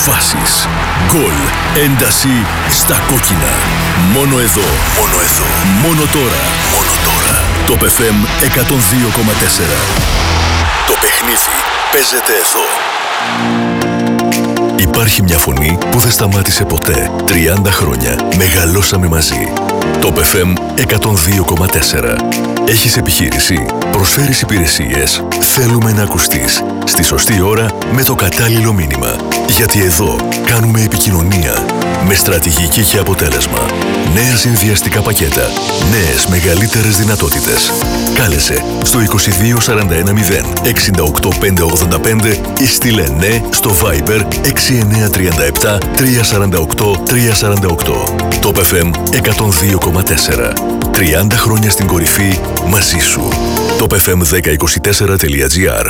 φάσεις, γκολ, ένταση στα κόκκινα. Μόνο εδώ, μόνο τώρα. Το FM 102,4. Το παιχνίδι παίζεται εδώ. Υπάρχει μια φωνή που δεν σταμάτησε ποτέ. 30 χρόνια μεγαλώσαμε μαζί. Το FM 102,4. Έχεις επιχείρηση, προσφέρεις υπηρεσίες, θέλουμε να ακουστείς στη σωστή ώρα με το κατάλληλο μήνυμα. Γιατί εδώ κάνουμε επικοινωνία με στρατηγική και αποτέλεσμα. Νέα συνδυαστικά πακέτα, νέες μεγαλύτερες δυνατότητες. Κάλεσε στο 2241 068 585 ή στείλε ναι στο Viber 6937 348 348. Το FM 102,4. 30 χρόνια στην κορυφή μαζί σου. Το FM1024.gr.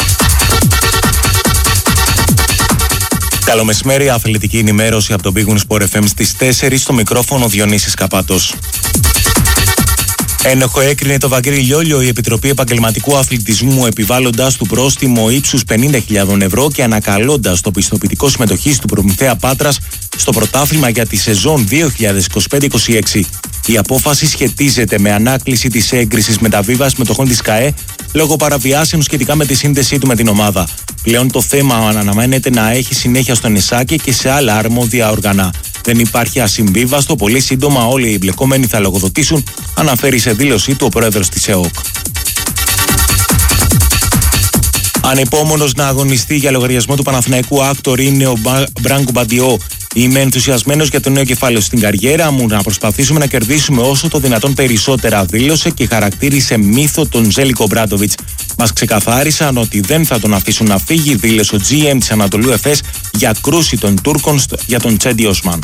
Καλό μεσημέρι, αθλητική ενημέρωση από τον Big Win Sport FM στις 4, στο μικρόφωνο Διονύσης Καπάτος. Ένοχο έκρινε το Βαγγέλη Λιόλιο η Επιτροπή Επαγγελματικού Αθλητισμού, επιβάλλοντας του πρόστιμο ύψους 50.000 ευρώ και ανακαλώντας το πιστοποιητικό συμμετοχής του Προμηθέα Πάτρας στο πρωτάθλημα για τη σεζόν 2025-26. Η απόφαση σχετίζεται με ανάκληση της έγκρισης μεταβίβασης μετοχών της ΚΑΕ λόγω παραβιάσεων σχετικά με τη σύνδεσή του με την ομάδα. Πλέον το θέμα αναμένεται να έχει συνέχεια στον ΕΣΑΚΕ και σε άλλα αρμόδια όργανα. Δεν υπάρχει ασυμβίβαστο, πολύ σύντομα όλοι οι εμπλεκόμενοι θα λογοδοτήσουν, αναφέρει σε δήλωσή του ο πρόεδρος της ΕΟΚ. Ανυπόμονος να αγωνιστεί για λογαριασμό του Παναθηναϊκού άκτορ είναι ο Μπράνκο Μπαντιό. Είμαι ενθουσιασμένος για το νέο κεφάλαιο στην καριέρα μου, να προσπαθήσουμε να κερδίσουμε όσο το δυνατόν περισσότερα, δήλωσε και χαρακτήρισε μύθο τον Ζέλικο Μπράντοβιτς. Μας ξεκαθάρισαν ότι δεν θα τον αφήσουν να φύγει, δήλωσε ο GM της Ανατολού Εφές για κρούση των Τούρκων για τον Τσέντι Οσμάν.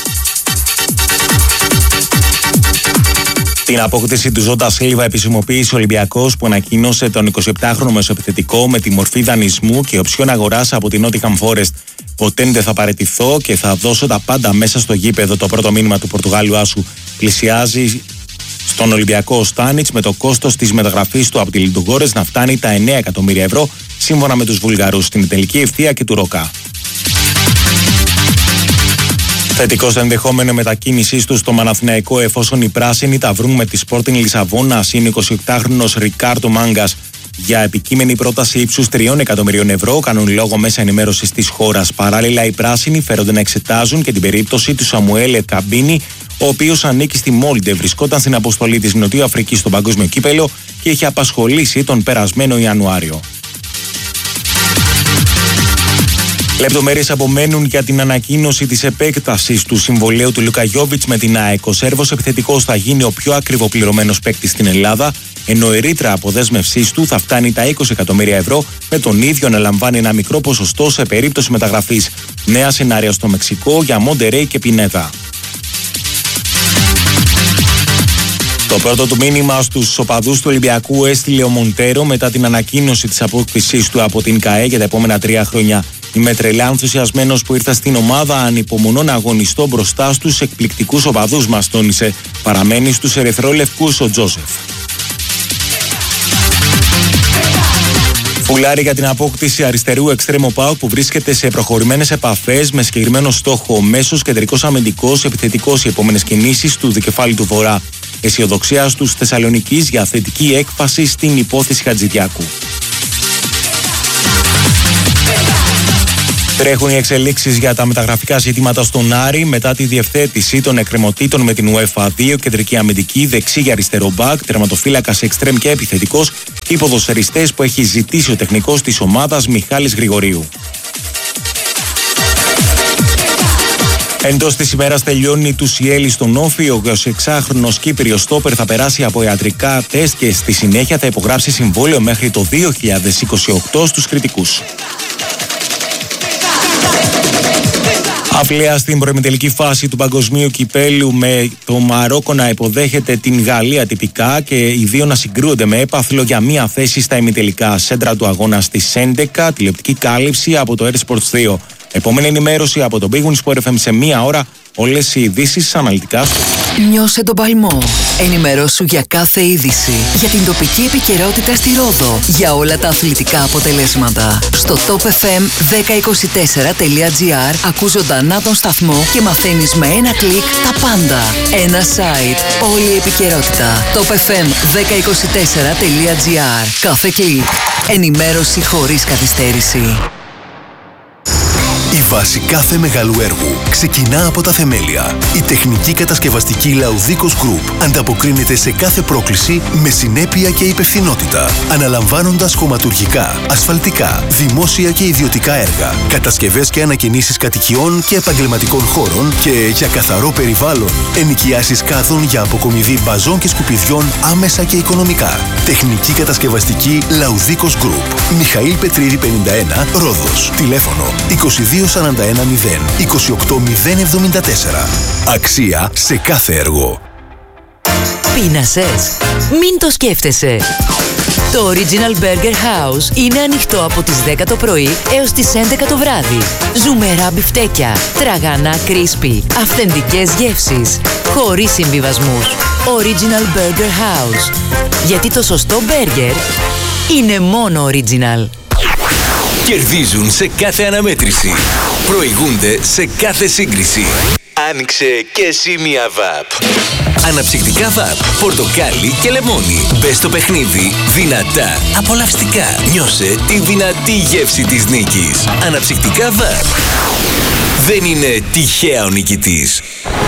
Την απόκτηση του Ζόντα Σίλβα επισημοποίησε ο Ολυμπιακός, που ανακοίνωσε τον 27χρονο μεσοεπιθετικό με τη μορφή δανεισμού και οψιόν αγοράς από την Nottingham Forest. Ποτέ δεν θα παραιτηθώ και θα δώσω τα πάντα μέσα στο γήπεδο, το πρώτο μήνυμα του Πορτογάλου άσου. Πλησιάζει στον Ολυμπιακό ο Στάνιτς, με το κόστος της μεταγραφής του από τη Λουντογκόρετς να φτάνει τα 9 εκατομμύρια ευρώ, σύμφωνα με τους Βουλγαρούς, στην τελική ευθεία και του Ροκά. Θετικό στο ενδεχόμενο μετακίνησής του στο Παναθηναϊκό, εφόσον οι πράσινοι τα βρουν με τη Sporting Λισαβόνας, είναι 28χρονος Ρικάρντο Μάγκας. Για επικείμενη πρόταση ύψους 3 εκατομμυρίων ευρώ κάνουν λόγο μέσα ενημέρωσης της χώρας. Παράλληλα, οι πράσινοι φέρονται να εξετάζουν και την περίπτωση του Σαμουέλ Καμπίνη, ο οποίος ανήκει στη Μόλντε, βρισκόταν στην αποστολή της Νοτιού Αφρικής στο Παγκόσμιο Κύπελλο και είχε απασχολήσει τον περασμένο Ιανουάριο. Λεπτομέρειες απομένουν για την ανακοίνωση της επέκτασης του συμβολαίου του Λούκα Γιόβιτς με την ΑΕΚ. Ο Σέρβος επιθετικός θα γίνει ο πιο ακριβοπληρωμένος παίκτης στην Ελλάδα, ενώ η ρήτρα αποδέσμευσής του θα φτάνει τα 20 εκατομμύρια ευρώ, με τον ίδιο να λαμβάνει ένα μικρό ποσοστό σε περίπτωση μεταγραφής. Νέα σενάρια στο Μεξικό για Μοντερέι και Πινέδα. Το πρώτο του μήνυμα στους οπαδούς του Ολυμπιακού έστειλε ο Μοντέρο μετά την ανακοίνωση της απόκτησής του από την ΚΑΕ για τα επόμενα 3 χρόνια. Είμαι τρελά ενθουσιασμένος που ήρθα στην ομάδα, ανυπομονώ να αγωνιστώ μπροστά στους εκπληκτικούς οπαδούς μας, τόνισε. Παραμένει στους ερυθρόλευκους ο Τζόσεφ. Φουλάρι για την απόκτηση αριστερού εξτρέμου ΠΑΟΚ, που βρίσκεται σε προχωρημένες επαφές με συγκεκριμένο στόχο. Μέσος κεντρικός αμυντικός επιθετικός, οι επόμενες κινήσεις του δικεφάλου του Βορρά. Αισιοδοξία στους Θεσσαλονικείς για θετική έκφαση στην υπόθεση Χατζηδιάκου. Τρέχουν οι εξελίξεις για τα μεταγραφικά ζητήματα στον Άρη μετά τη διευθέτηση των εκκρεμωτήτων με την UEFA. 2 κεντρικοί αμυντικοί, δεξί για αριστερό μπακ, τερματοφύλακας εξτρέμ και επιθετικός, και οι ποδοσφαιριστές που έχει ζητήσει ο τεχνικός της ομάδας Μιχάλης Γρηγορίου. Εντός της ημέρας τελειώνει του Σιέλη στον Όφη. Ο 26χρονος Κύπριος στόπερ θα περάσει από ιατρικά τεστ και στη συνέχεια θα υπογράψει συμβόλαιο μέχρι το 2028 στους κριτικούς. Αυλαία στην προημιτελική φάση του Παγκοσμίου Κυπέλλου, με το Μαρόκο να υποδέχεται την Γαλλία τυπικά και οι δύο να συγκρούονται με έπαθλο για μία θέση στα ημιτελικά. Σέντρα του αγώνα στις 11, τηλεοπτική κάλυψη από το Airsports 2. Επόμενη ενημέρωση από το Big Win Sport FM σε 1 ώρα. Όλες οι ειδήσεις αναλυτικά. Νιώσε τον παλμό. Ενημερώσου για κάθε είδηση. Για την τοπική επικαιρότητα στη Ρόδο. Για όλα τα αθλητικά αποτελέσματα. Στο topfm1024.gr ακούς ζωντανά τον σταθμό και μαθαίνεις με ένα κλικ τα πάντα. Ένα site. Όλη η επικαιρότητα. topfm1024.gr. Κάθε κλικ. Ενημέρωση χωρίς καθυστέρηση. Η βάση κάθε μεγάλου έργου ξεκινά από τα θεμέλια. Η τεχνική κατασκευαστική Laudicos Group ανταποκρίνεται σε κάθε πρόκληση με συνέπεια και υπευθυνότητα, αναλαμβάνοντας χωματουργικά, ασφαλτικά, δημόσια και ιδιωτικά έργα, κατασκευές και ανακαινήσεις κατοικιών και επαγγελματικών χώρων και για καθαρό περιβάλλον, ενοικιάσεις κάδων για αποκομιδή μπαζών και σκουπιδιών άμεσα και οικονομικά. Τεχνική κατασκευαστική Laudicos Group. Μιχαήλ Πετρίδη 51, Ρόδος. Τηλέφωνο 22410 28074. Αξία σε κάθε έργο. Πείνασες? Μην το σκέφτεσαι. Το Original Burger House είναι ανοιχτό από τις 10 το πρωί έως τις 11 το βράδυ. Ζουμερά μπιφτέκια, τραγανά crispy, αυθεντικές γεύσεις, χωρίς συμβιβασμούς. Original Burger House. Γιατί το σωστό μπέργκερ είναι μόνο original. Κερδίζουν σε κάθε αναμέτρηση. Προηγούνται σε κάθε σύγκριση. Άνοιξε και εσύ μια ΒΑΠ. Αναψυκτικά ΒΑΠ, πορτοκάλι και λεμόνι. Μπες στο παιχνίδι δυνατά, απολαυστικά. Νιώσε τη δυνατή γεύση της νίκης. Αναψυκτικά ΒΑΠ. Δεν είναι τυχαία ο νικητής.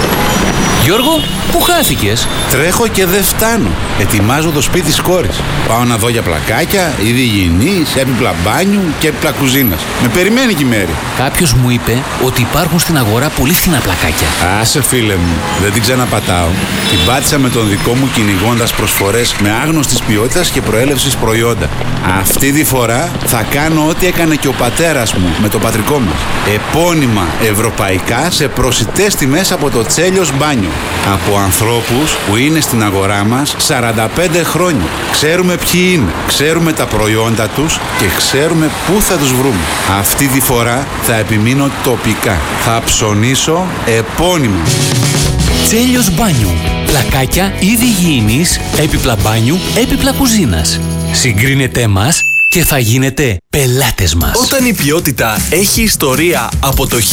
Γιώργο, πού χάθηκες? Τρέχω και δεν φτάνω. Ετοιμάζω το σπίτι της κόρης. Πάω να δω για πλακάκια, είδη υγιεινής, έπιπλα μπάνιου και έπιπλα κουζίνας. Με περιμένει και η Μέρη. Κάποιος μου είπε ότι υπάρχουν στην αγορά πολύ φθηνά πλακάκια. Άσε φίλε μου, δεν την ξαναπατάω. Την πάτησα με τον δικό μου κυνηγώντας προσφορές με άγνωστης ποιότητας και προέλευσης προϊόντα. Αυτή τη φορά θα κάνω ό,τι έκανε και ο πατέρας μου με το πατρικό μας. Επώνυμα ευρωπαϊκά σε προσιτές τιμές από το Τσέλιος Μπάνιο. Από ανθρώπους που είναι στην αγορά μας 45 χρόνια. Ξέρουμε ποιοι είναι, ξέρουμε τα προϊόντα τους και ξέρουμε πού θα τους βρούμε. Αυτή τη φορά θα επιμείνω τοπικά. Θα ψωνίσω επώνυμα. Τσέλιος Μπάνιου. Πλακάκια είδη υγιεινής, έπιπλα μπάνιου, έπιπλα κουζίνας. Συγκρίνετε μας και θα γίνετε πελάτες μας. Όταν η ποιότητα έχει ιστορία από το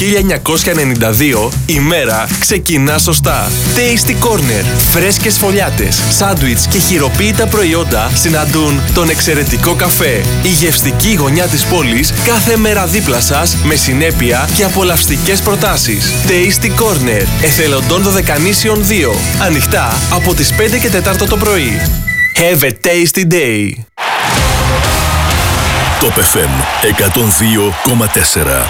1992, η μέρα ξεκινά σωστά. Tasty Corner. Φρέσκες φωλιάτες, σάντουιτς και χειροποίητα προϊόντα συναντούν τον εξαιρετικό καφέ. Η γευστική γωνιά της πόλης κάθε μέρα δίπλα σας με συνέπεια και απολαυστικές προτάσεις. Tasty Corner. Εθελοντών Δωδεκανήσιων 2. Ανοιχτά από τις 5 και 4 το πρωί. Have a tasty day. Top FM 102,4.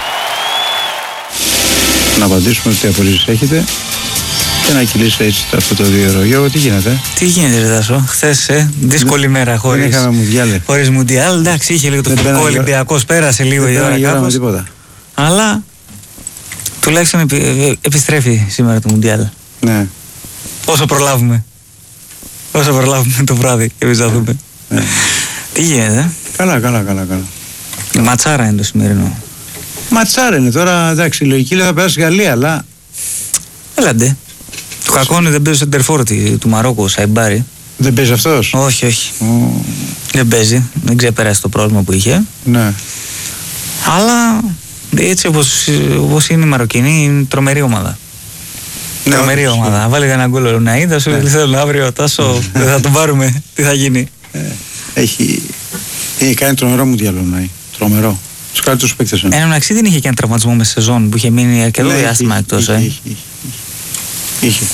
Να απαντήσουμε τι απολύσεις έχετε και να κυλήσει έτσι αυτό το 2 ώρο. Γιώργο, τι γίνεται? Τι γίνεται, ρε Τάσο? Χθες, δύσκολη μέρα χωρίς. Δεν είχαμε μουντιάλ. Χωρίς μουντιάλ, εντάξει, είχε λίγο το φυσικό Ολυμπιακός, πέρασε λίγο η ώρα κάπως. Τίποτα. Αλλά τουλάχιστον επιστρέφει σήμερα το μουντιάλ. Ναι. Όσο προλάβουμε. Όσο προλάβουμε το βράδυ και εμείς θα δούμε. Ναι. Τι γίνεται? Καλά. Ματσάρα είναι το σημερινό. Ματσάρα είναι τώρα, εντάξει, λογική λέει θα περάσει Γαλλία, αλλά. Έλαντε. Το κακό είναι δεν παίζει ο σεντερφόρ του Μαρόκου, ο Σαϊμπάρι. Δεν παίζει αυτός? Όχι. Δεν παίζει. Δεν ξεπέρασε το πρόβλημα που είχε. Ναι. Αλλά έτσι όπως είναι η Μαροκινή, είναι τρομερή ομάδα. Ναι, τρομερή ομάδα. Βάλει ένα γκολ ο Ρουναΐδα, σου λέει θέλω αύριο Τάσο, δεν θα τον πάρουμε. Τι θα γίνει? Έχει κάνει τρομερό μου διαλόγο. Τρομερό. Τους καλύτερους παίκτες είναι. Εντάξει, δεν είχε και ένα τραυματισμό με σεζόν που είχε μείνει αρκετό διάστημα εκτός. Είχε.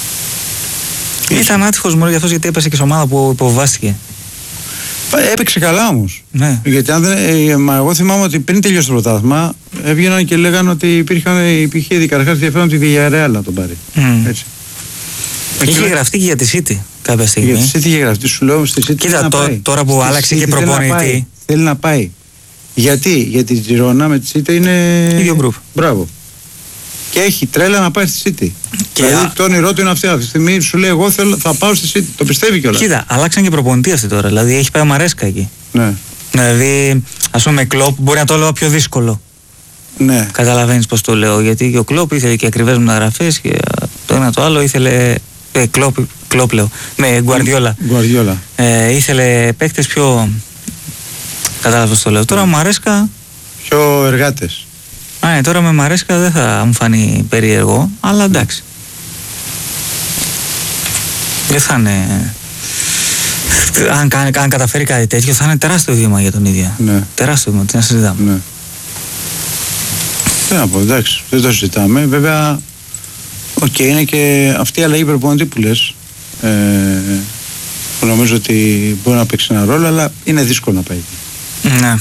Ήταν άτυχος μόνο για αυτός γιατί έπεσε και σε ομάδα που υποβάστηκε. Έπαιξε καλά όμως. Ναι. Γιατί αν δεν, μα εγώ θυμάμαι ότι πριν τελειώσει το πρωτάθλημα έβγαιναν και λέγανε ότι υπήρχε καταρχάς ενδιαφέρον τη Villarreal να τον πάρει. Έτσι. Είχε γραφτεί και για τη City κάποια στιγμή. Για τη City είχε γραφτεί, σου λέω στη City. Κοίτα, τώρα που άλλαξε και προπονητή. Θέλει να πάει. Γιατί τη Girona με τη City είναι. ίδιο γκρουπ. Μπράβο. Και έχει τρέλα να πάει στη City. Και δηλαδή το όνειρό του είναι αυτή τη στιγμή. Σου λέει: εγώ θα πάω στη City. Το πιστεύει κιόλας. Κοίτα, αλλάξαν και προπονητή αυτή τώρα. Δηλαδή έχει πάει ο Μαρέσκα εκεί. Ναι. Δηλαδή, ας πούμε, Κλόπ μπορεί να το λέω πιο δύσκολο. Ναι. Καταλαβαίνεις πώς το λέω. Γιατί και ο Κλόπ ήθελε και ακριβές μεταγραφές και το ένα το άλλο ήθελε Κλόπ λέω. Με Γκουαρδιόλα. Ήθελε παίκτες πιο. Κατάλαβα το λέω. Τώρα Μαρέσκα. Πιο εργάτες. Τώρα με Μαρέσκα δεν θα μου φανεί περίεργο, αλλά εντάξει. Δεν θα είναι. Αν καταφέρει κάτι τέτοιο, θα είναι τεράστιο βήμα για τον ίδιο. Ναι. Τεράστιο βήμα, τι να συζητάμε. Ναι. Δεν να πω, εντάξει, δεν το συζητάμε. Βέβαια, είναι και αυτή η αλλαγή προπονητή που λες. Που νομίζω ότι μπορεί να παίξει ένα ρόλο, αλλά είναι δύσκολο να πάει εκεί. Ναι.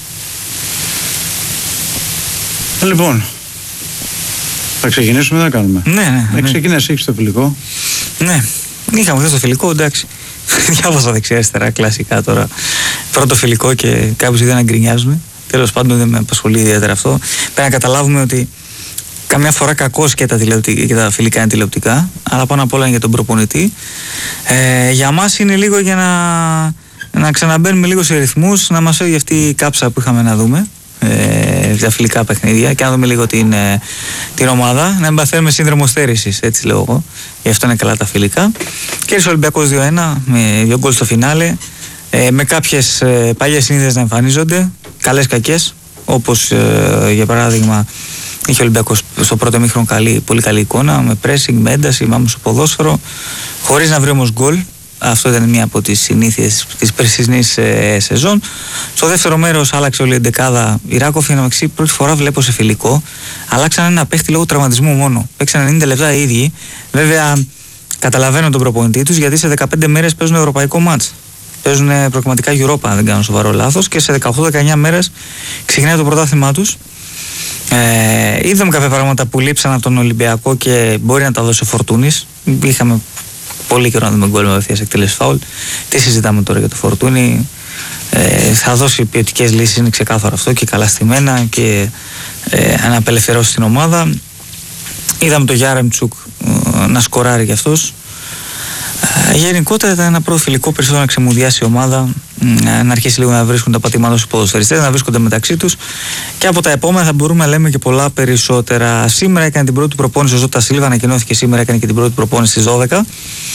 Λοιπόν, θα ξεκινήσουμε, δεν θα κάνουμε. Ναι. Ξεκινάς, έχεις το φιλικό. Ναι, είχαμε χθες το φιλικό, εντάξει. Διάβασα δεξιά-αριστερά, κλασικά τώρα. Πρώτο φιλικό και κάποιοι δεν αγκρινιάζουν. Τέλος πάντων, δεν με απασχολεί ιδιαίτερα αυτό. Πρέπει να καταλάβουμε ότι καμιά φορά κακώς και τα φιλικά είναι τηλεοπτικά, αλλά πάνω απ' όλα είναι για τον προπονητή. Για μας είναι λίγο για να ξαναμπαίνουμε λίγο σε ρυθμούς, να μας φεύγει αυτή η κάψα που είχαμε να δούμε. Τα φιλικά παιχνίδια και να δούμε λίγο την ομάδα, να εμπαθαίνουμε σύνδρομο στέρησης, έτσι λέω εγώ. Γι' αυτό είναι καλά τα φιλικά. Κέρδισε ο Ολυμπιακός 2-1 με 2 γκολ στο φινάλε, με κάποιες παλιές συνήθειες να εμφανίζονται, καλές κακές, όπως για παράδειγμα είχε ο Ολυμπιακός στο πρώτο ημίχρονο πολύ καλή εικόνα, με pressing, με ένταση, μάμου στο ποδόσφαιρο, χωρίς να βρει όμως γκολ. Αυτό ήταν μία από τις συνήθειες της περσινής σεζόν. Στο δεύτερο μέρος άλλαξε όλη η εντεκάδα. Η Ράκοφ, για να μεταξύ, πρώτη φορά βλέπω σε φιλικό. Αλλάξαν ένα παίχτη λόγω τραυματισμού μόνο. Παίξαν 90 λεπτά οι ίδιοι. Βέβαια, καταλαβαίνω τον προπονητή τους, γιατί σε 15 μέρες παίζουν ευρωπαϊκό μάτς. Παίζουν προκριματικά Europa, αν δεν κάνω σοβαρό λάθος, και σε 18-19 μέρες ξεκινάει το πρωτάθλημά τους. Είδαμε κάποια πράγματα που λείψαν από τον Ολυμπιακό και μπορεί να τα δώσει ο Φορτούνης. Είχαμε πολύ καιρό να δούμε γκολ με απευθείας εκτέλεση φάουλ. Τι συζητάμε τώρα για το Φορτούνι? Θα δώσει ποιοτικές λύσεις, είναι ξεκάθαρο αυτό, και καλά στημένα και να απελευθερώσει την ομάδα. Είδαμε τον Γιάρεμτσουκ να σκοράρει κι αυτός. Γενικότερα ήταν ένα πρώτο φιλικό, περισσότερο να ξεμουδιάσει η ομάδα, να αρχίσει λίγο να βρίσκουν τα πατήματά στους ποδοσφαιριστές, να βρίσκονται μεταξύ τους, και από τα επόμενα θα μπορούμε να λέμε και πολλά περισσότερα. Σήμερα έκανε την πρώτη προπόνηση ο Ζώτα Σίλβα, ανακοινώθηκε σήμερα, έκανε και την πρώτη προπόνηση στις 12.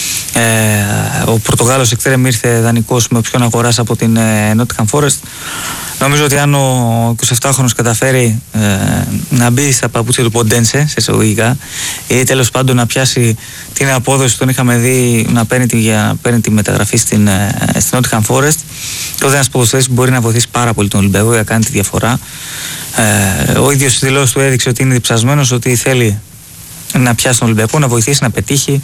Ο Πορτογάλος Εκθρέμ ήρθε δανεικός με όποιον αγοράσει από την Nottingham Forest. Νομίζω ότι αν ο 27χρονος καταφέρει να μπει στα παπούτσια του Ποντένσε, σε εισαγωγικά, ή τέλος πάντων να πιάσει την απόδοση που τον είχαμε δει να παίρνει τη μεταγραφή στην Nottingham Forest, τότε ένας ποδοσφαιριστής μπορεί να βοηθήσει πάρα πολύ τον Ολυμπιακό για να κάνει τη διαφορά. Ο ίδιος στις δηλώσεις του έδειξε ότι είναι διψασμένος, ότι θέλει να πιάσει τον Ολυμπιακό, να βοηθήσει, να πετύχει,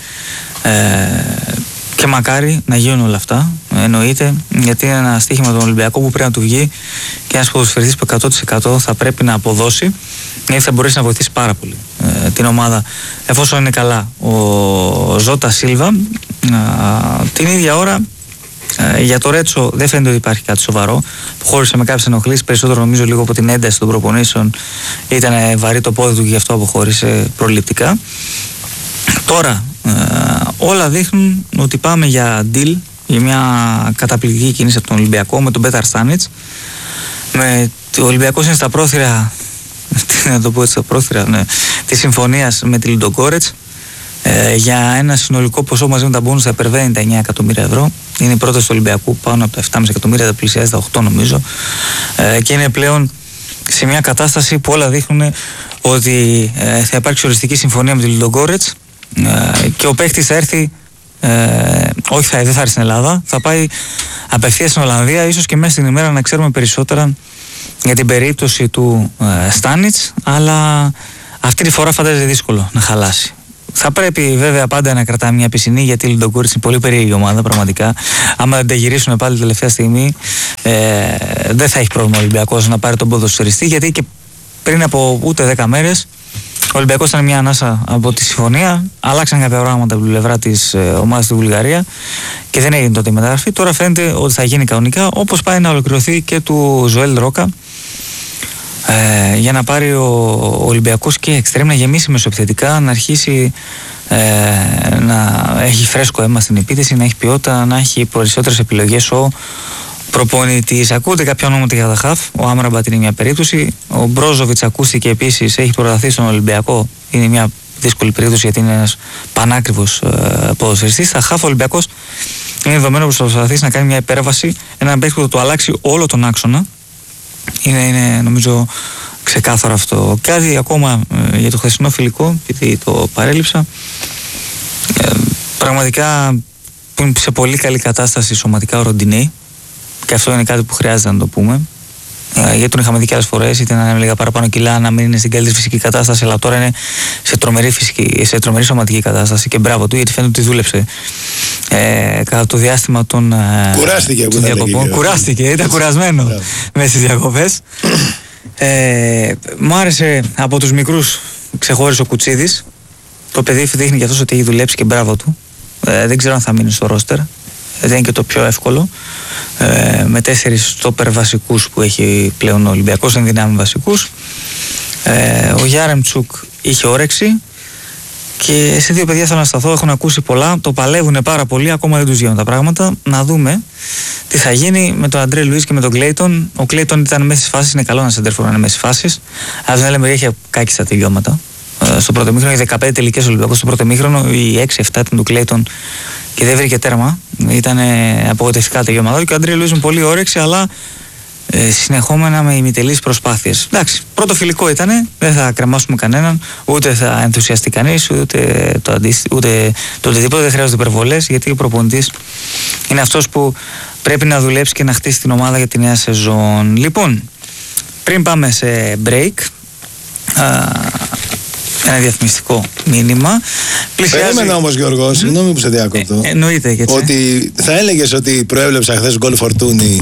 και μακάρι να γίνουν όλα αυτά, εννοείται, γιατί είναι ένα στοίχημα του Ολυμπιακού που πρέπει να του βγει, και ένας ποδοσφαιριστής που 100% θα πρέπει να αποδώσει, γιατί θα μπορέσει να βοηθήσει πάρα πολύ την ομάδα εφόσον είναι καλά. Ο Ζώτα Σίλβα, την ίδια ώρα, για το Ρέτσο δεν φαίνεται ότι υπάρχει κάτι σοβαρό. Χώρισε με κάποιες ενοχλήσεις, περισσότερο νομίζω λίγο από την ένταση των προπονήσεων. Ήταν βαρύ το πόδι του και γι' αυτό αποχώρησε προληπτικά. Τώρα όλα δείχνουν ότι πάμε για deal, για μια καταπληκτική κίνηση από τον Ολυμπιακό με τον Πέταρ Στάνιτς. Ο Ολυμπιακός είναι στα πρόθυρα, να το πω έτσι, στα πρόθυρα, ναι, της συμφωνίας με τη Λουντογκόρετς, για ένα συνολικό ποσό μαζί με τα μπόνους θα υπερβαίνει τα 9 εκατομμύρια ευρώ. Είναι η πρόταση του Ολυμπιακού, πάνω από τα 7,5 εκατομμύρια, τα πλησιάζει τα 8 νομίζω, και είναι πλέον σε μια κατάσταση που όλα δείχνουν ότι θα υπάρξει οριστική συμφωνία με τη Λουντογκόρετς, και ο παίχτης θα έρθει, όχι δεν θα έρθει στην Ελλάδα, θα πάει απευθείας στην Ολλανδία, ίσως και μέσα στην ημέρα να ξέρουμε περισσότερα για την περίπτωση του Στάνιτς, αλλά αυτή τη φορά φαντάζεται δύσκολο να χαλάσει. Θα πρέπει βέβαια πάντα να κρατάμε μια πισινή, γιατί η Λουντογκόρετς είναι πολύ περίεργη ομάδα πραγματικά. Άμα δεν τα γυρίσουν πάλι τελευταία στιγμή, δεν θα έχει πρόβλημα ο Ολυμπιακός να πάρει τον ποδοσφαιριστή, γιατί και πριν από ούτε 10 μέρες ο Ολυμπιακός ήταν μια ανάσα από τη συμφωνία. Αλλάξαν κάποια πράγματα από την πλευρά της ομάδας στη Βουλγαρία και δεν έγινε τότε η μεταγραφή. Τώρα φαίνεται ότι θα γίνει κανονικά, όπως πάει να ολοκληρωθεί και του Ζωέλ Ρόκα, για να πάρει ο Ολυμπιακός και εξτρέμ να γεμίσει μεσοεπιθετικά, να αρχίσει να έχει φρέσκο αίμα στην επίθεση, να έχει ποιότητα, να έχει περισσότερες επιλογές ο προπονητής. Ακούτε κάποια ονόματα για τα χαφ. Ο Άμραμπατ είναι μια περίπτωση. Ο Μπρόζοβιτς ακούστηκε επίσης, έχει προταθεί στον Ολυμπιακό. Είναι μια δύσκολη περίοδος γιατί είναι ένας πανάκριβος ποδοσφαιριστής. Στα χαφ ο Ολυμπιακός είναι δεδομένο πως θα προσπαθήσει να κάνει μια υπέρβαση, έναν παίκτη που θα του αλλάξει όλο τον άξονα. Είναι νομίζω ξεκάθαρο αυτό. Κάτι ακόμα για το χθεσινό φιλικό, επειδή το παρέλειψα. Πραγματικά που είναι σε πολύ καλή κατάσταση σωματικά ο Ροντινέι, και αυτό είναι κάτι που χρειάζεται να το πούμε. Γιατί τον είχαμε δει και άλλες φορές, είτε να είναι λίγα παραπάνω κιλά, να μην είναι στην καλύτερη φυσική κατάσταση, αλλά τώρα είναι σε τρομερή σωματική κατάσταση και μπράβο του, γιατί φαίνεται ότι δούλεψε κατά το διάστημα των διακοπών. Κουράστηκε, ήταν κουρασμένο μέσα στις διακοπές. Μου άρεσε από τους μικρούς, ξεχώρισε ο Κουτσίδης. Το παιδί δείχνει και αυτός ότι έχει δουλέψει και μπράβο του. Δεν ξέρω αν θα μείνει στο ρόστερ. Δεν είναι και το πιο εύκολο. Με 4 στόπερ βασικούς που έχει πλέον ο Ολυμπιακός, εν δυνάμει βασικούς. Ο Γιάρεμτσουκ είχε όρεξη. Και σε 2 παιδιά θέλω να σταθώ, έχουν ακούσει πολλά, το παλεύουν πάρα πολύ, ακόμα δεν τους γίνουν τα πράγματα. Να δούμε τι θα γίνει με τον Αντρέ Λουίς και με τον Κλέιτον. Ο Κλέιτον ήταν μέσα στις φάσεις, είναι καλό να σεντερφόρ να είναι μέσα στις φάσεις. Αλλά την άλλη μεριά είχε κάκι στα τελειώματα. Στο πρώτο μήχρονο, είχε 15 τελικές Ολυμπιακός στο πρώτο μήχρονο, οι 6-7 ήταν του Κλέιτον και δεν βρήκε τέρμα. Ήταν απογοητευτικά τελειώματα. Και ο Αντρέ Λουίς με πολύ όρεξη, αλλά συνεχόμενα με ημιτελείς προσπάθειες. Εντάξει, πρώτο φιλικό ήτανε, δεν θα κρεμάσουμε κανέναν, ούτε θα ενθουσιαστεί κανείς, ούτε το οτιδήποτε, δεν χρειάζονται υπερβολές, γιατί ο προπονητής είναι αυτός που πρέπει να δουλέψει και να χτίσει την ομάδα για τη νέα σεζόν. Λοιπόν, πριν πάμε σε break, ένα διαφημιστικό μήνυμα. Περίμενα όμως, Γιώργο, συγγνώμη που σε διακόπτω. Εννοείται και έτσι. Ότι θα έλεγες ότι προέβλεψα χθες γκολ Φορτούνι.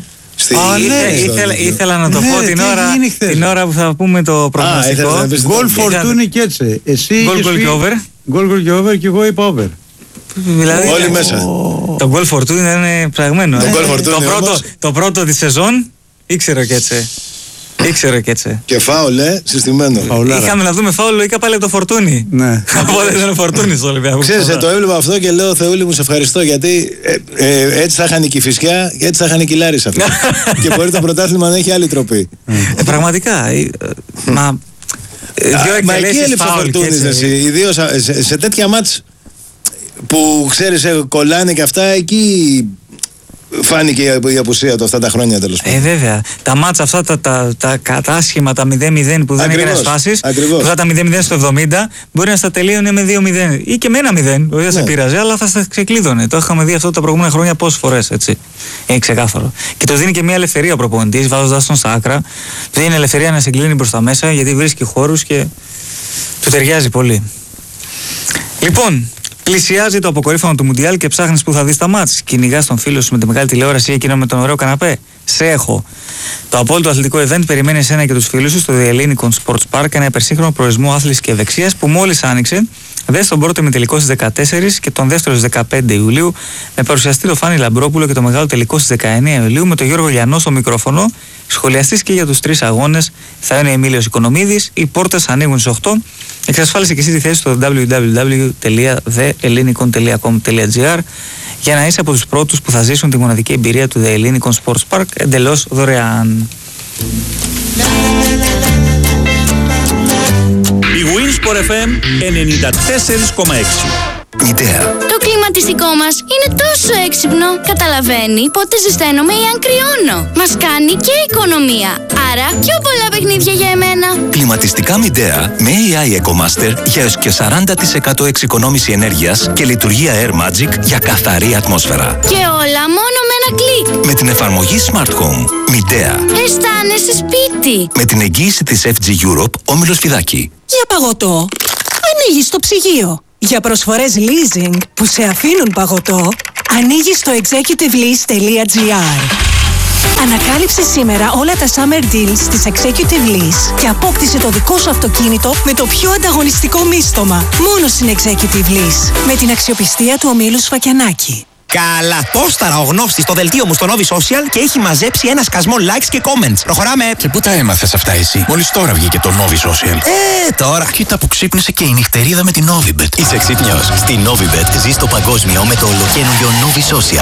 Ήθελα να το πω την ώρα που θα πούμε το προγνωστικό. Γκολ Φορτούνι και έτσι. Εσύ γκολ και over. Γκολ και over και εγώ είπα over. Δηλαδή, όλοι μέσα. Το γκολ Φορτούνι είναι πραγμένο. Το πρώτο της σεζόν ήξερα και έτσι. Και φάουλ, συστημένο. Είχαμε να δούμε φάουλ, λογικά πάλι από το Φορτούνι. Ναι. Οπότε ήταν Φορτούνι στο Ολυμπιακό. Ξέρεις, το έβλεπα αυτό και λέω, Θεούλη μου, σε ευχαριστώ, γιατί έτσι θα είχαν η Κηφισιά και έτσι θα είχαν η Κιλάρισα. Και μπορεί το πρωτάθλημα να έχει άλλη τροπή. Πραγματικά. Μα εκεί έλειψε ο Φορτούνις, ιδίως σε τέτοια μάτς που ξέρεις κολλάνε και αυτά, εκεί φάνηκε η απουσία του αυτά τα χρόνια, τέλος πάντων. Βέβαια. Τα μάτσα αυτά, τα κατάσχημα, τα 0-0 που δεν έκανες φάσεις, που θα τα 0-0 στο 70, μπορεί να στα τελείωνε με 2-0 ή και με 1-0. Δεν σε πείραζε, αλλά θα στα ξεκλείδωνε. Το είχαμε δει αυτό τα προηγούμενα χρόνια πόσες φορές, έτσι. Είναι ξεκάθαρο. Και το δίνει και μια ελευθερία ο προπονητής, βάζοντας τον στα άκρα. Του δίνει ελευθερία να συγκλίνει προς τα μέσα, γιατί βρίσκει χώρους και του ταιριάζει πολύ. Λοιπόν. Πλησιάζει το αποκορύφωμα του Μουντιάλ και ψάχνεις που θα δεις τα μάτς. Κυνηγάς τον φίλο σου με τη μεγάλη τηλεόραση ή εκείνο με τον ωραίο καναπέ. Σε έχω. Το απόλυτο αθλητικό event περιμένει εσένα και τους φίλους σου στο The Ellinikon Sports Park, ένα υπερσύγχρονο προορισμό άθλησης και ευεξίας που μόλις άνοιξε. Δες τον πρώτο ημιτελικό στις 14 και τον δεύτερο στις 15 Ιουλίου, με παρουσιαστή το Φάνη Λαμπρόπουλο και το μεγάλο τελικό στις 19 Ιουλίου με τον Γιώργο Λιανό στο μικρόφωνο. Σχολιαστής και για τους 3 αγώνες θα είναι ο Εμίλιος Οικονομίδης. Οι πόρτες ανοίγουν στις 8. Εξασφάλισε και εσύ τη θέση στο www.theellinikon.com.gr για να είσαι από τους πρώτους που θα ζήσουν τη μοναδική εμπειρία του The Ellinikon Sports Park εντελώς δωρεάν. Η Winsport FM 94,6. Μητέα. Το κλιματιστικό μας είναι τόσο έξυπνο. Καταλαβαίνει πότε ζεσταίνομαι ή αν κρυώνω. Μας κάνει και οικονομία. Άρα πιο πολλά παιχνίδια για εμένα. Κλιματιστικά Μητέα με AI EcoMaster για έως και 40% εξοικονόμηση ενέργειας και λειτουργία Air Magic για καθαρή ατμόσφαιρα. Και όλα μόνο με ένα κλικ. Με την εφαρμογή Smart Home. Μητέα. Αισθάνεσαι σπίτι. Με την εγγύηση της FG Europe, Όμιλος Φιδάκη. Για παγωτό, ανοίγεις το ψυγείο. Για προσφορές leasing που σε αφήνουν παγωτό, ανοίγεις στο executivelease.gr. Ανακάλυψε σήμερα όλα τα summer deals της Executive Lease και απόκτησε το δικό σου αυτοκίνητο με το πιο ανταγωνιστικό μίστομα. Μόνο στην Executive Lease. Με την αξιοπιστία του ομίλου Σφακιανάκη. Καλατόσταρα ο γνώστης στο δελτίο μου στο Novi Social και έχει μαζέψει ένα σκασμό likes και comments. Προχωράμε. Και πού τα έμαθες αυτά εσύ? Μόλις τώρα βγήκε το Novi Social. Τώρα. Κοίτα που ξύπνησε και η νυχτερίδα με την Novibet. Είσαι ξύπνιος. Στη Novibet ζεις το παγκόσμιο με το ολοκαίνουργιο Novi Social.